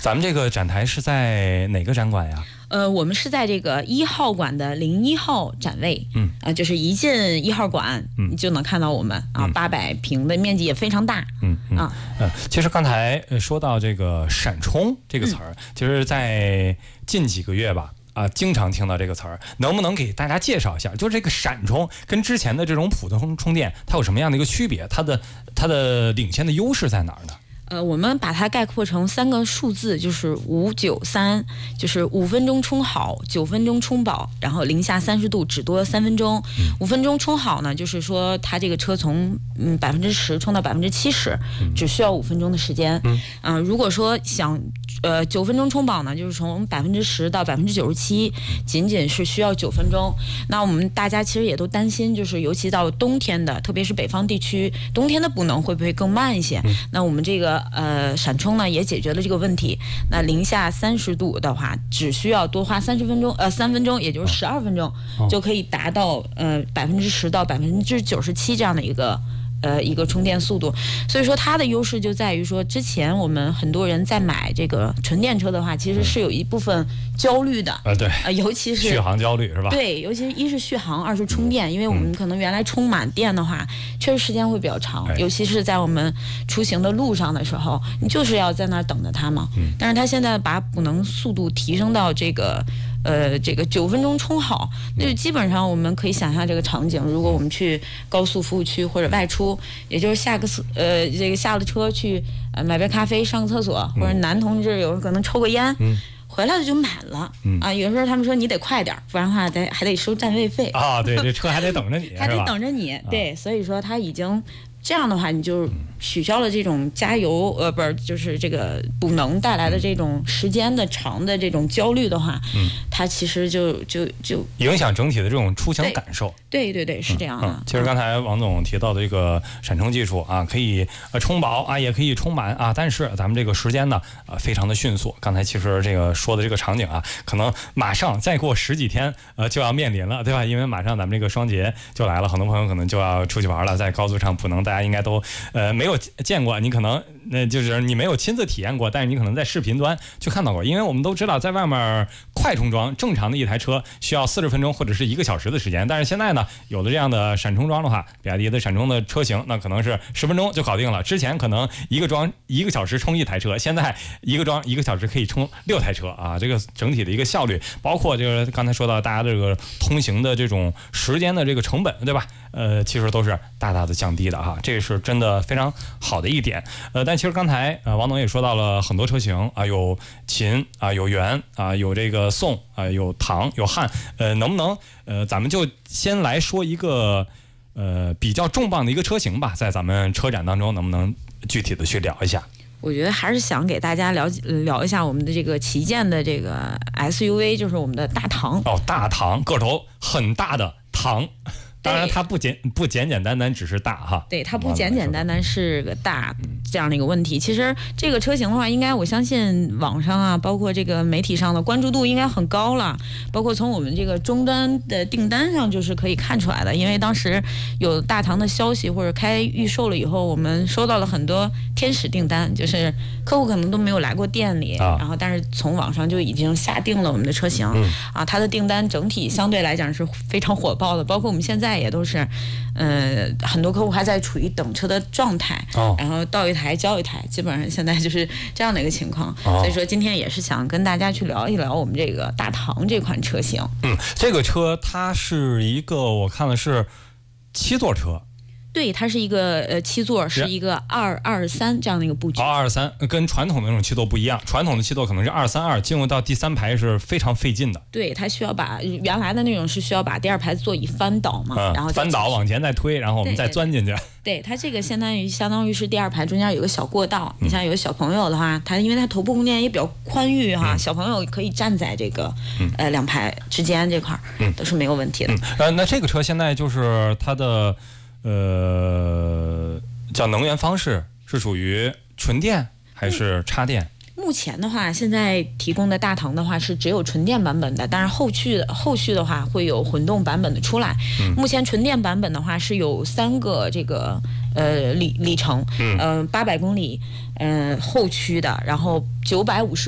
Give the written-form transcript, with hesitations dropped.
咱们这个展台是在哪个展馆呀？ 我们是在这个1号馆的01号展位，就是一进1号馆，你就能看到我们啊，800平的面积也非常大， 其实刚才说到这个闪充这个词儿，其实在近几个月吧。经常听到这个词儿，能不能给大家介绍一下？就是这个闪充跟之前的这种普通充电，它有什么样的一个区别？它的领先的优势在哪儿呢？ 我们把它概括成3个数字，就是593，就是5分钟充好，9分钟充饱，然后零下30度只多3分钟。5分钟充好呢，就是说它这个车从10%充到70%，只需要5分钟的时间。如果说想9分钟充饱呢，就是从10%到97%，仅仅是需要9分钟。那我们大家其实也都担心，就是尤其到冬天的，特别是北方地区，冬天的补能会不会更慢一些？那我们这个闪充呢也解决了这个问题。那零下30度的话，只需要多花3分钟，也就是12分钟，就可以达到10%到97%这样的一个充电速度。所以说它的优势就在于说，之前我们很多人在买这个纯电车的话，其实是有一部分焦虑的， 对， 尤其是续航焦虑是吧？ 对，尤其是一是续航，二是充电，因为我们可能原来充满电的话，确实时间会比较长，尤其是在我们出行的路上的时候，你就是要在那儿等着它嘛。但是它现在把补能速度提升到这个9分钟充好，那就基本上我们可以想象这个场景，如果我们去高速服务区或者外出，也就是下了车去买杯咖啡、上个厕所，或者男同志有可能抽个烟。回来的就满了有时候他们说你得快点，不然的话还得收占位费对，这车还得等着你， 还得等着你，对，所以说他已经这样的话，你就取消了这种加油就是这个补能带来的这种时间的长的这种焦虑的话，它其实就影响整体的这种出行感受。 对，是这样的。 其实刚才王总提到的这个闪充技术可以充饱也可以充满但是咱们这个时间呢非常的迅速。刚才其实这个说的这个场景可能马上再过10几天就要面临了，对吧？因为马上咱们这个双节就来了，很多朋友可能就要出去玩了，在高速上补能大家应该都没有见过，你可能就是你没有亲自体验过，但是你可能在视频端去看到过。因为我们都知道，在外面快充桩正常的一台车需要40分钟或者是1个小时的时间，但是现在呢，有的这样的闪充桩的话，比亚迪的闪充的车型，那可能是10分钟就搞定了。之前可能一个桩1个小时充1台车，现在一个桩1个小时可以充6台车这个整体的一个效率，包括就是刚才说到大家这个通行的这种时间的这个成本，对吧？其实都是大大的降低的这个是真的非常好的一点。但其实刚才王总也说到了很多车型有秦有元有这个宋有唐有汉，能不能咱们就先来说一个比较重磅的一个车型吧，在咱们车展当中能不能具体的去聊一下？ 我觉得还是想给大家聊一下我们的这个旗舰的这个 SUV， 就是我们的大唐。 大唐个头很大的唐。当然它不简单只是大对，它不简单是个大这样的一个问题。其实这个车型的话，应该我相信网上包括这个媒体上的关注度应该很高了，包括从我们这个终端的订单上就是可以看出来的。因为当时有大唐的消息或者开预售了以后，我们收到了很多天使订单，就是客户可能都没有来过店里，然后但是从网上就已经下定了我们的车型它的订单整体相对来讲是非常火爆的，包括我们现在也都是很多客户还在处于等车的状态，然后到一台交一台，基本上现在就是这样的一个情况。所以说今天也是想跟大家去聊一聊我们这个大唐这款车型。 这个车它是一个我看了是7座车。 对，它是一个7座，是一个223这样的一个布局。 223跟传统的那种7座不一样，传统的7座可能是232，进入到第3排是非常费劲的。 对，它需要把原来的那种是需要把第2排座椅翻倒嘛，然后翻倒往前再推，然后我们再钻进去。 对，它这个相当于是第2排中间有个小过道，你像有小朋友的话，因为它头部空间也比较宽裕小朋友可以站在这个2排之间这块都是没有问题的。 那这个车现在就是它的叫能源方式是属于纯电还是插电？ 目前的话，现在提供的大唐的话是只有纯电版本的，但是后续的话会有混动版本的出来。目前纯电版本的话是有3个这个里程，800公里后驱的，然后950